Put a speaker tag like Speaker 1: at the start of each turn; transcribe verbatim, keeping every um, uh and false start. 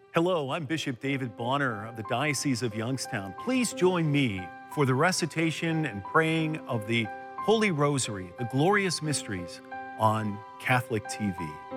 Speaker 1: Hello, I'm Bishop David Bonner of the Diocese of Youngstown. Please join me for the recitation and praying of the Holy Rosary, the glorious mysteries on Catholic T V.